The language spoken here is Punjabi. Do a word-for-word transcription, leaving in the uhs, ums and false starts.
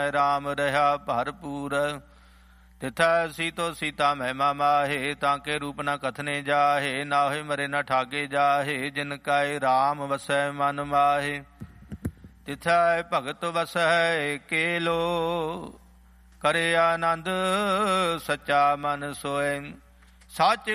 ਰਾਮ ਰਹਾ ਭਰਪੂਰ। ਤਿਥੈ ਸੀਤੋ ਸੀਤਾ ਮਹਿਮਾ ਮਾਹੇ, ਤਾਂ ਕੇ ਰੂਪ ਨ ਕਥਨੇ ਜਾਹੇ। ਨਾ ਹੋਏ ਮਰੇ ਨ ਠਾਗੇ ਜਾਹੇ, ਜਿਨ ਕਾਏ ਰਾਮ ਵਸੈ ਮਨ ਮਾਹੇ। ਤਿਥੈ ਭਗਤ ਵਸੈ ਕੇਲੋ, ਕਰੇ ਆਨੰਦ ਸੱਚਾ ਮਨ ਸੋਇ। ਸੱਚ